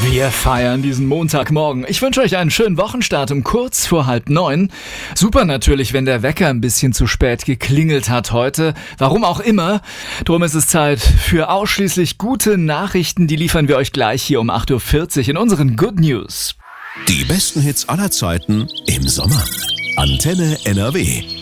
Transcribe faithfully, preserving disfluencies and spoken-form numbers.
Wir feiern diesen Montagmorgen. Ich wünsche euch einen schönen Wochenstart um kurz vor halb neun. Super natürlich, wenn der Wecker ein bisschen zu spät geklingelt hat heute. Warum auch immer. Drum ist es Zeit für ausschließlich gute Nachrichten. Die liefern wir euch gleich hier um acht Uhr vierzig in unseren Good News. Die besten Hits aller Zeiten im Sommer. Antenne N R W.